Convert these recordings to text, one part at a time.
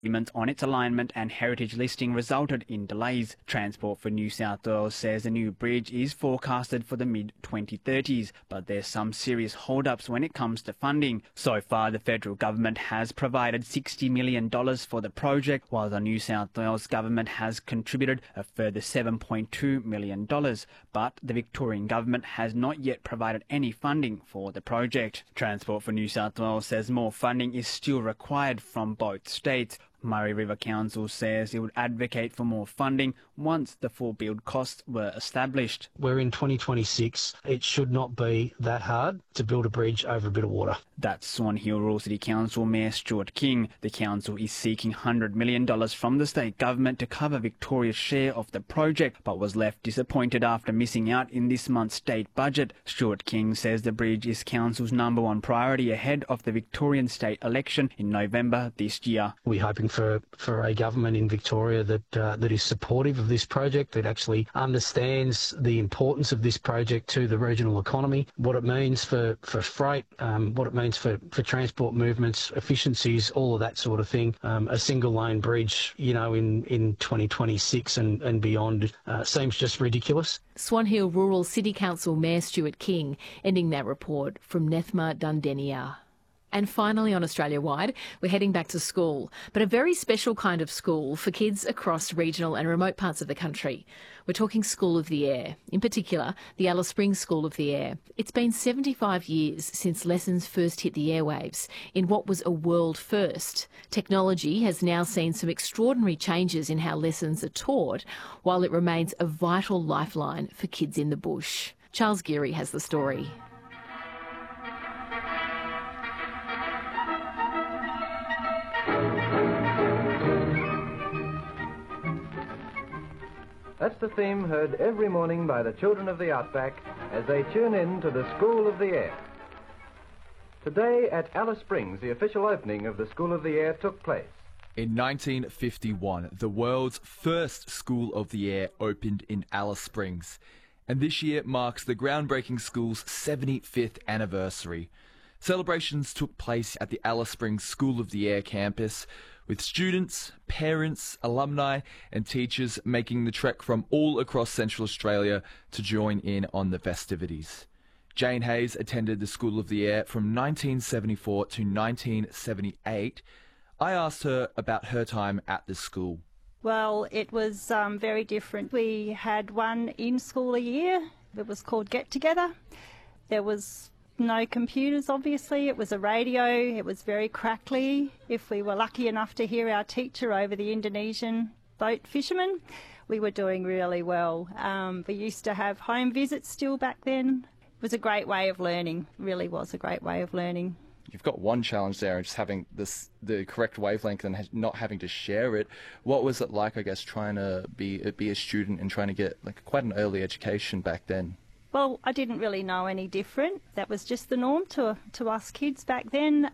Agreement on its alignment and heritage listing resulted in delays. Transport for New South Wales says the new bridge is forecasted for the mid-2030s, but there's some serious hold-ups when it comes to funding. So far, the federal government has provided $60 million for the project, while the New South Wales government has contributed a further $7.2 million. But the Victorian government has not yet provided any funding for the project. Transport for New South Wales says more funding is still required from both states. Murray River Council says it would advocate for more funding once the full build costs were established. We're in 2026. It should not be that hard to build a bridge over a bit of water. That's Swan Hill Rural City Council Mayor Stuart King. The council is seeking $100 million from the state government to cover Victoria's share of the project, but was left disappointed after missing out in this month's state budget. Stuart King says the bridge is council's #1 priority ahead of the Victorian state election in November this year. We're hoping for a government in Victoria that is supportive of this project, that actually understands the importance of this project to the regional economy, what it means for freight, what it means for transport movements, efficiencies, all of that sort of thing. A single lane bridge, in 2026 and beyond seems just ridiculous. Swan Hill Rural City Council Mayor Stuart King ending that report from Nethma Dundenia. And finally, on Australia-wide, we're heading back to school, but a very special kind of school for kids across regional and remote parts of the country. We're talking School of the Air, in particular, the Alice Springs School of the Air. It's been 75 years since lessons first hit the airwaves in what was a world first. Technology has now seen some extraordinary changes in how lessons are taught, while it remains a vital lifeline for kids in the bush. Charles Geary has the story. That's the theme heard every morning by the children of the Outback as they tune in to the School of the Air. Today at Alice Springs, the official opening of the School of the Air took place. In 1951, the world's first School of the Air opened in Alice Springs, and this year marks the groundbreaking school's 75th anniversary. Celebrations took place at the Alice Springs School of the Air campus, with students, parents, alumni and teachers making the trek from all across Central Australia to join in on the festivities. Jane Hayes attended the School of the Air from 1974 to 1978. I asked her about her time at the school. Well, it was very different. We had one in-school a year. It was called Get Together. There was no computers, obviously. It was a radio. It was very crackly. If we were lucky enough to hear our teacher over the Indonesian boat fishermen, we were doing really well. We used to have home visits still back then. It was a great way of learning, really was a great way of learning. You've got one challenge there, just having the correct wavelength and not having to share it. What was it like, I guess, trying to be a student and trying to get quite an early education back then? Well, I didn't really know any different. That was just the norm to us kids back then.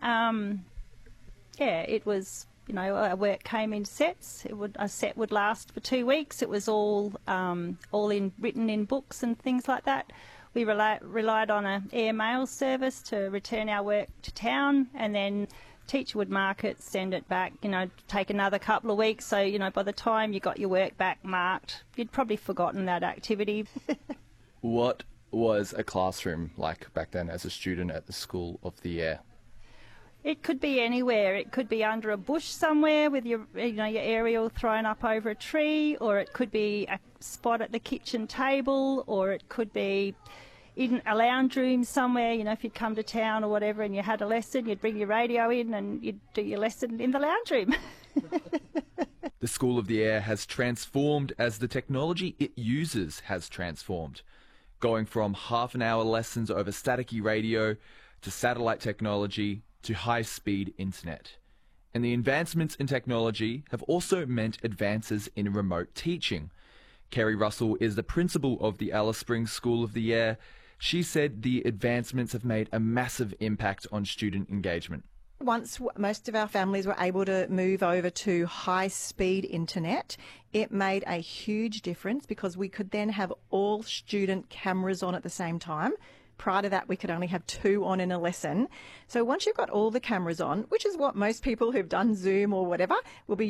It was, our work came in sets. A set would last for 2 weeks. It was all written in books and things like that. We relied on an air mail service to return our work to town, and then teacher would mark it, send it back, take another couple of weeks. So, by the time you got your work back marked, you'd probably forgotten that activity. What was a classroom like back then as a student at the School of the Air? It could be anywhere. It could be under a bush somewhere with your aerial thrown up over a tree, or it could be a spot at the kitchen table, or it could be in a lounge room somewhere. If you'd come to town or whatever and you had a lesson, you'd bring your radio in and you'd do your lesson in the lounge room. The School of the Air has transformed as the technology it uses has transformed, going from half-an-hour lessons over staticky radio to satellite technology to high-speed internet. And the advancements in technology have also meant advances in remote teaching. Kerry Russell is the principal of the Alice Springs School of the Air. She said the advancements have made a massive impact on student engagement. Once most of our families were able to move over to high-speed internet, it made a huge difference because we could then have all student cameras on at the same time, Prior to that, we could only have 2 on in a lesson. So once you've got all the cameras on, which is what most people who've done Zoom or whatever will be